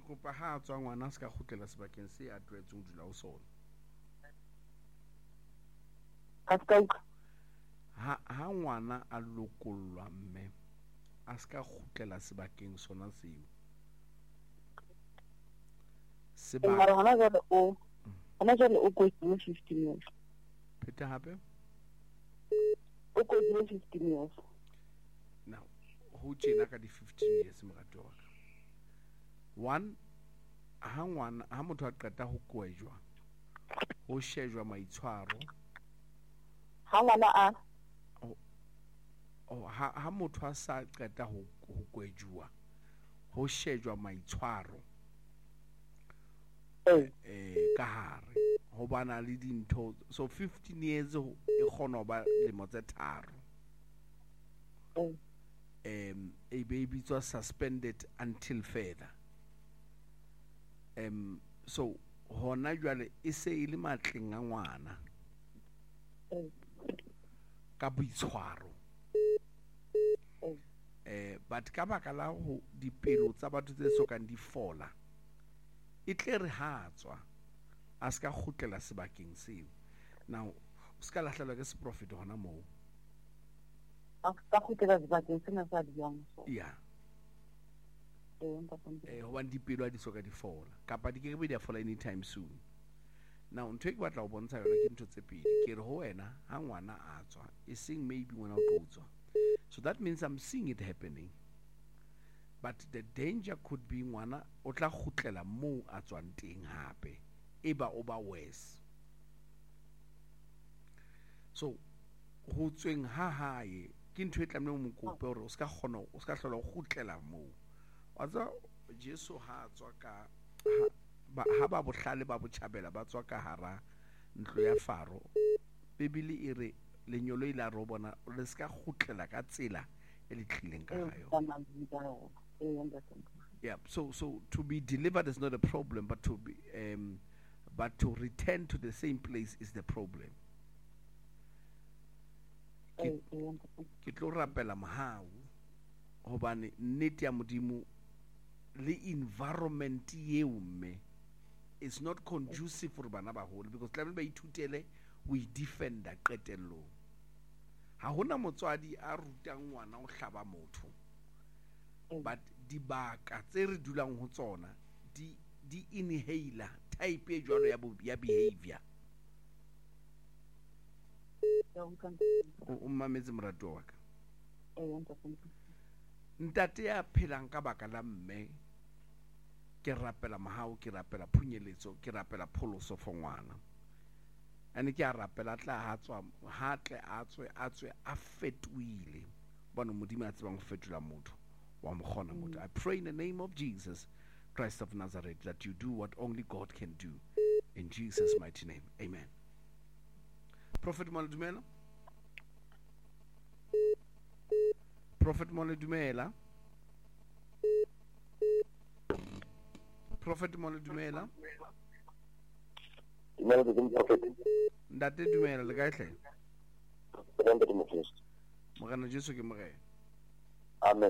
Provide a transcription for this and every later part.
kopa ha tswa ngwana ska khutlela sebakeng se a tlwaetseng dula ho sona. Ha ngwana a lokollwa mme a ska khutlela sebakeng sona seo. Mara hona jwale o kotsile 15 years. Pheta hape O kotsile 15 years. Now ho tjena ka di 15 years morato wa ka. One, ha motho a qeta ho kwejwa ho shejwa maitshwaro. Ha ngwana ha motho a sa qeta ho kwejwa ho shejwa maitshwaro ka hare ho bana le dintho. So 15 years e kgona ho ba lemo tse tharo. A baby was suspended until further. So hona jwale e se ile matleng a ngwana ka boitshwaro. But ka baka la ho dipelo tsa batho tse sokang di fola e tle re ha tswa a ska khutlela sebakeng seo. Now ska lahlelwa ke se prophet hona moo. A ska khutlela sebakeng sena sa diang so. Yeah. Hobane dipelo a di soka di fola kapa di ke be di fola anytime soon. Now ntho e ke batla ho bontsha yona ke ntho tse pedi ke re ho wena ha ngwana a tswa e seng maybe ngwana o tlo tswa. So that means I'm seeing it happening. But the danger could be ngwana o tla khutlela moo a tswang teng hape eba o ba worse. So ho tsweng ha hae ke ntho e tlamehile mo kope hore o ska hlola ho khutlela moo. Wa tsa Jesu ha tswa ka ha ba bohlale ba botjhabela ba tswa ka hara ntlo ya Faro. Bibele e re lenyolo ile a re bona le ska khutlela ka tsela e le tlileng ka hayo. Yeah, so to be delivered is not a problem, but to return to the same place is the problem. Ke tlo rapela mahau hobane nnete ya modimo le environment eo mme is not conducive for bana ba hole, because tlamehile ba ithutele we defender qetello. Ha hona motswadi a rutang ngwana o hlaba motho, but dibaka tse re dulang ho tsona di inhaler type e jwalo ya behavior. O mametse morato wa ka. Ntate ya phelang ka baka la mme ke rapela mahao, ke rapela phunyeletso, ke rapela pholoso for ngwana. Ane ke a rapela tla ha tswa ha tle a tswe a fetoile bona modimo a tsebang ho fetola motho wa mogona motho. I pray in the name of Jesus Christ of Nazareth that you do what only God can do in Jesus mighty name. Amen. Prophet Mole Dumela. Prophet Mole Dumela. Prophet Mole Dumela. Ndate dumela le kae hle? Mogana Jesu ke morena. Amen.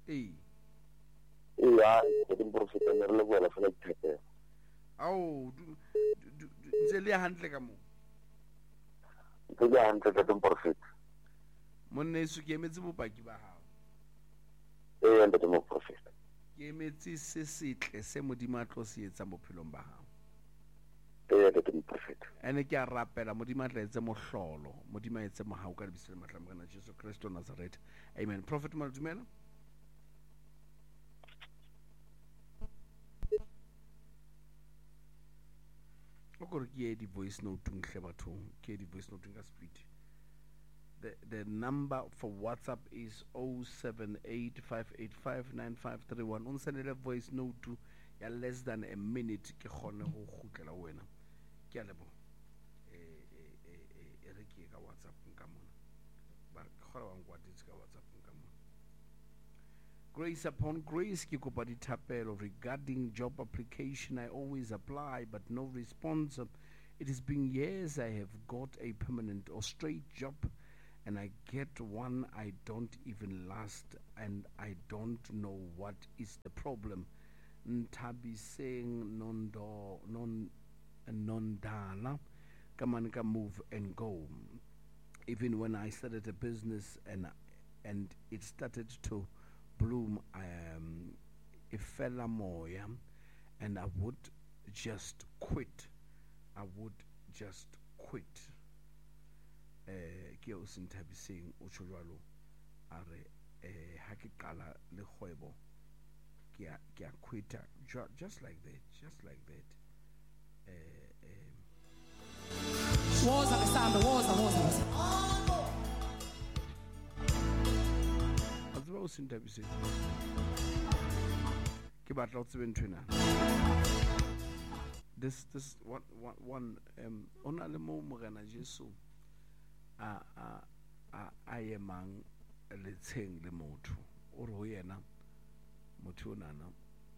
Ya ke profeta le re le boela fela ke Au ntse le hantle ka mo. Ke ya hantle ka profeta. Monna Yesu ke emetse bopaki ba hao. Ntate mo profeta. Ke emetse se setle se modimo a tlo se etsa bophelong ba hao. Ntate mo profeta. Ene ke a rapela modimo a tla etse mohlolo, modimo a etse mohau ka lebitso le matla morena Jesu Kristo Nazareth. Amen. Prophet Maldumela. Okore ke di voice note nhle bathong, ke di voice note ka speed. The number for WhatsApp is 0785859531. Unsendele voice note to ya less than a minute ke khone ho khutlela wena. Ke a lebo. Re ke ka WhatsApp nka mona. Ba khora wa ngwatitse ka WhatsApp nka mona. Grace upon grace ke kopa dithapelo regarding job application. I always apply but no response. It has been years I have got a permanent or straight job, and I get one I don't even last, and I don't know what is the problem. Ntabiseng Nondala. Come on, can move and go. Even when I started a business and it started to bloom, ifela moya, and I would just quit. I would just quit. Ke o Ntabiseng o tjho jwalo a re ha ke qala le kgwebo ke a quita just like that, just like that. Woza Samba, woza. A tseba o Ntabiseng ke batla o tsebe nthwena. This one ona le mo Morena Jesu a emang letsheng le motho o re ho yena motho o nana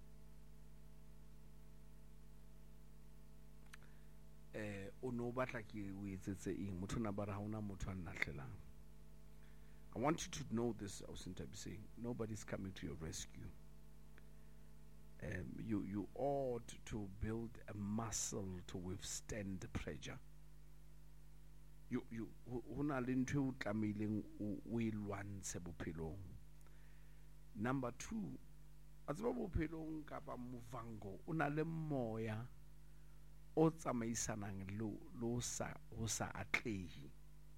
o no batla ke o etsetse eng motho na bara ha ona motho a nnahlelang. I want you to know this, Ntabiseng. Nobody's coming to your rescue. You ought to build a muscle to withstand the pressure. You hona le ntho o tlameileng o e lwantshe bophelong. Number 2, a tseba bophelong kapa movango o na le moya o tsamaisanang le o sa atlehi.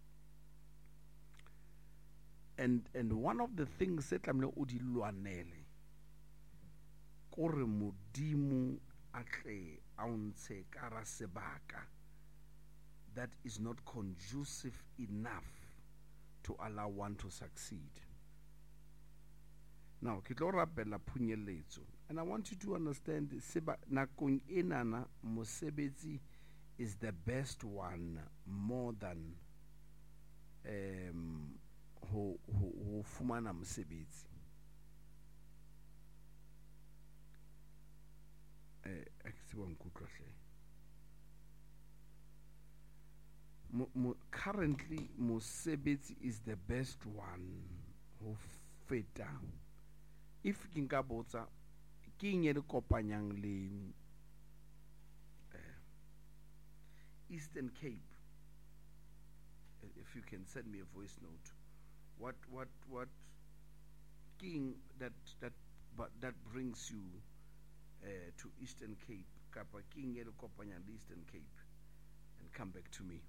And one of the things that tlamehile o di lwanele kore modimo atle a ntshe ka ra sebaka that is not conducive enough to allow one to succeed. Now, ke tlo rapela phunyeletso, and I want you to understand nakong enana mosebetsi is the best one more than ho fumana mosebetsi. Currently mosebetsi is the best one ho feta. If ke nka botsa ke eng e le kopanyang le Eastern Cape, if you can send me a voice note, what king that brings you to Eastern Cape, kapa king e le kopanyang le Eastern Cape, and come back to me.